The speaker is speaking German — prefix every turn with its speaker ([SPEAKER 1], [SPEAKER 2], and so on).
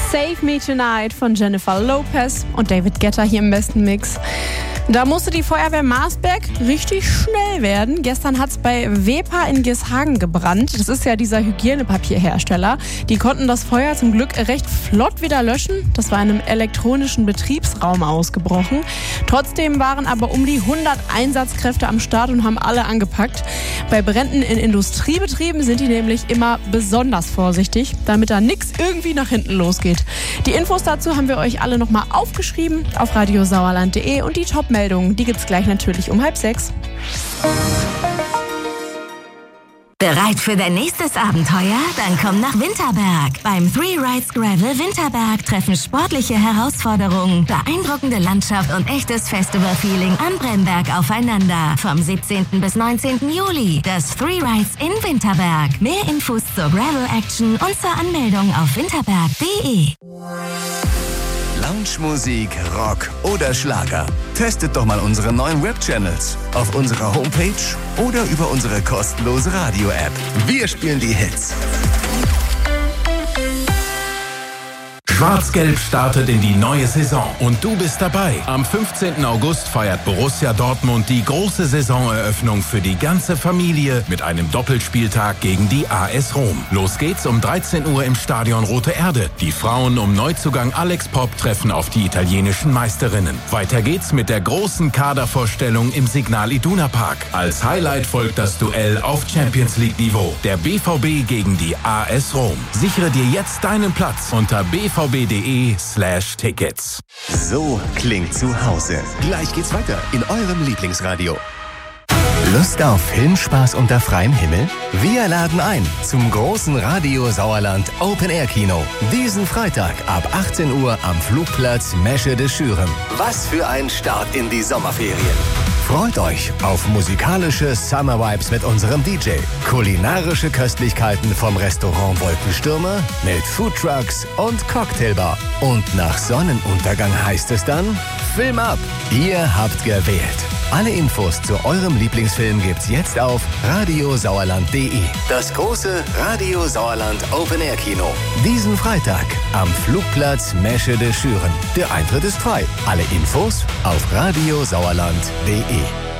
[SPEAKER 1] Save Me Tonight von Jennifer Lopez und David Guetta hier im besten Mix. Da musste die Feuerwehr Marsberg richtig schnell werden. Gestern hat es bei Wepa in Gishagen gebrannt. Das ist ja dieser Hygienepapierhersteller. Die konnten das Feuer zum Glück recht flott wieder löschen. Das war in einem elektronischen Betriebsraum ausgebrochen. Trotzdem waren aber um die 100 Einsatzkräfte am Start und haben alle angepackt. Bei Bränden in Industriebetrieben sind die nämlich immer besonders vorsichtig, damit da nichts irgendwie nach hinten losgeht. Die Infos dazu haben wir euch alle nochmal aufgeschrieben auf radiosauerland.de und die Top-Meldungen, die gibt's gleich natürlich um 5:30.
[SPEAKER 2] Bereit für dein nächstes Abenteuer? Dann komm nach Winterberg. Beim Three Rides Gravel Winterberg treffen sportliche Herausforderungen, beeindruckende Landschaft und echtes Festival-Feeling am Bremberg aufeinander. Vom 17. bis 19. Juli. Das Three Rides in Winterberg. Mehr Infos zur Gravel-Action und zur Anmeldung auf winterberg.de.
[SPEAKER 3] Lounge-Musik, Rock oder Schlager. Testet doch mal unsere neuen Web-Channels auf unserer Homepage oder über unsere kostenlose Radio-App. Wir spielen die Hits.
[SPEAKER 4] Schwarz-Gelb startet in die neue Saison und du bist dabei. Am 15. August feiert Borussia Dortmund die große Saisoneröffnung für die ganze Familie mit einem Doppelspieltag gegen die AS Rom. Los geht's um 13 Uhr im Stadion Rote Erde. Die Frauen um Neuzugang Alex Popp treffen auf die italienischen Meisterinnen. Weiter geht's mit der großen Kadervorstellung im Signal Iduna Park. Als Highlight folgt das Duell auf Champions League Niveau. Der BVB gegen die AS Rom. Sichere dir jetzt deinen Platz unter bvb.de/Tickets.
[SPEAKER 3] So klingt zu Hause. Gleich geht's weiter in eurem Lieblingsradio. Lust auf Filmspaß unter freiem Himmel? Wir laden ein zum großen Radio Sauerland Open Air Kino. Diesen Freitag ab 18 Uhr am Flugplatz Meschede de Schüren. Was für ein Start in die Sommerferien. Freut euch auf musikalische Summer Vibes mit unserem DJ. Kulinarische Köstlichkeiten vom Restaurant Wolkenstürmer mit Foodtrucks und Cocktailbar. Und nach Sonnenuntergang heißt es dann Film ab. Ihr habt gewählt. Alle Infos zu eurem Lieblingsfilm gibt's jetzt auf radiosauerland.de. Das große Radio Sauerland Open Air Kino. Diesen Freitag am Flugplatz Meschede de Schüren. Der Eintritt ist frei. Alle Infos auf radiosauerland.de.